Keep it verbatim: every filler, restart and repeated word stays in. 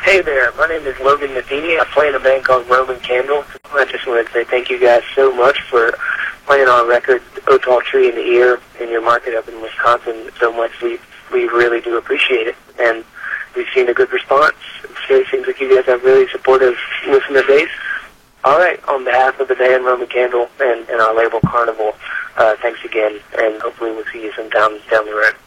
Hey there, my name is Logan Matheny. I play in a band called Roman Candle. I just wanted to say thank you guys so much for playing our record, O Tall Tree in the Ear, in your market up in Wisconsin so much. We we really do appreciate it, and we've seen a good response. It seems like you guys have really supportive listener base. All right, on behalf of the band Roman Candle and, and our label Carnival, uh, thanks again, and hopefully we'll see you sometime down the road.